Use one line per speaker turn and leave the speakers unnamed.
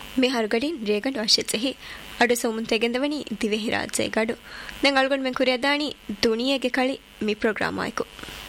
ಮಿ ಹರ್ಗಡಿನ್ ರೇಗಂಡು ಅಶೆಚೆಹಿ ಅಡು ಸೋಮುನ್ ತೆಗೆಂದವನಿ ದಿವೆಹಿ ರಾಜ್ಯ ಗಡು ನೆಂ ಅಳ್ಗೊಂಡು ಮೆಂ ಕುರಿಯದಾಣಿ ದುನಿಯೆಗೆ ಕಳಿ ಮಿ ಪ್ರೋಗ್ರಾಮ್ ಆಯ್ಕು